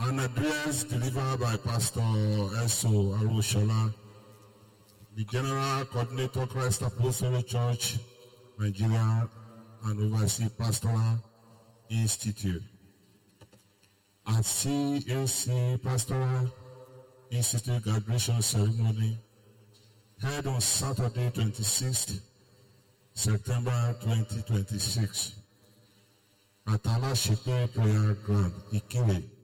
An address delivered by Pastor Eso Aroshola, the General Coordinator, Christ Apostolic Church, Nigeria, and Overseas Pastoral Institute. At CAC Pastoral Institute graduation ceremony held on Saturday, 26th September 2026 at Alashipe Prayer Ground, Ikire,